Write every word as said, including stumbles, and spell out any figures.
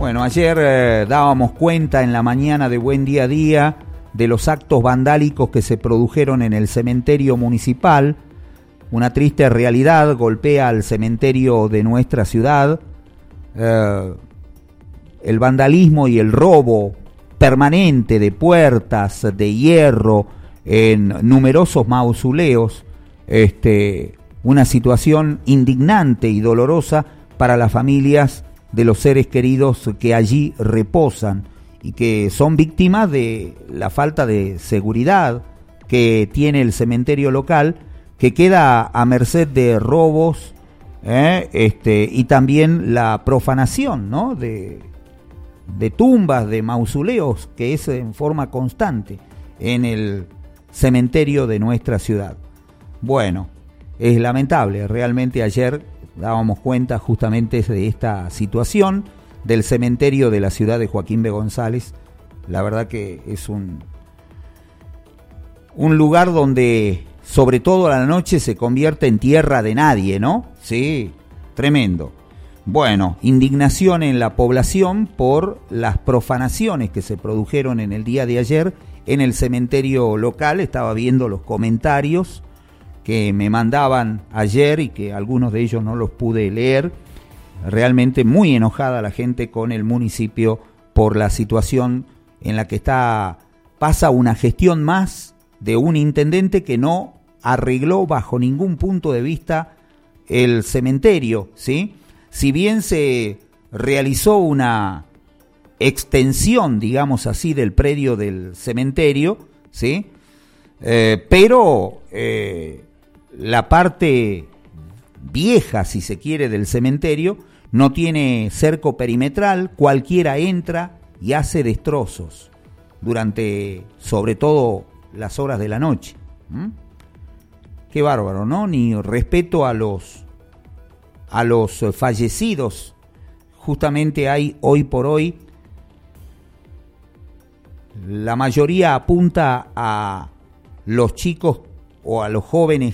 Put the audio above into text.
Bueno, ayer eh, dábamos cuenta en la mañana de Buen Día a Día de los actos vandálicos que se produjeron en el cementerio municipal. Una triste realidad golpea al cementerio de nuestra ciudad. Eh, el vandalismo y el robo permanente de puertas de hierro en numerosos mausoleos, este, una situación indignante y dolorosa para las familias de los seres queridos que allí reposan y que son víctimas de la falta de seguridad que tiene el cementerio local, que queda a merced de robos eh, este, y también la profanación, ¿no? de, de tumbas, de mausoleos, que es en forma constante en el cementerio de nuestra ciudad. Bueno, es lamentable, realmente ayer dábamos cuenta justamente de esta situación del cementerio de la ciudad de Joaquín B. González. La verdad que es un, un lugar donde, sobre todo a la noche, se convierte en tierra de nadie, ¿no? Sí, tremendo. Bueno, indignación en la población por las profanaciones que se produjeron en el día de ayer en el cementerio local. Estaba viendo los comentarios que me mandaban ayer y que algunos de ellos no los pude leer. Realmente muy enojada la gente con el municipio por la situación en la que está, pasa una gestión más de un intendente que no arregló bajo ningún punto de vista el cementerio, ¿sí? Si bien se realizó una extensión, digamos así, del predio del cementerio, ¿sí? Eh, pero eh, la parte vieja, si se quiere, del cementerio no tiene cerco perimetral, cualquiera entra y hace destrozos durante, sobre todo, las horas de la noche. ¿Mm? Qué bárbaro, ¿no? Ni respeto a los a los fallecidos. Justamente hay hoy por hoy, la mayoría apunta a los chicos o a los jóvenes